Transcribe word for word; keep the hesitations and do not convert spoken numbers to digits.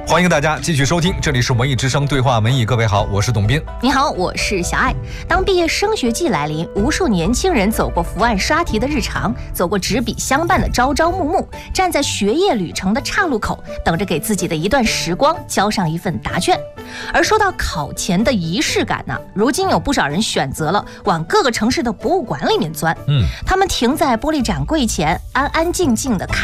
欢迎大家继续收听，这里是文艺之声对话文艺。各位好，我是董斌。 你好，我是小爱。当毕业升学季来临，无数年轻人走过伏案刷题的日常，走过纸笔相伴的朝朝暮暮，站在学业旅程的岔路口，等着给自己的一段时光交上一份答卷。而说到考前的仪式感呢，如今有不少人选择了往各个城市的博物馆里面钻。嗯，他们停在玻璃展柜前，安安静静的看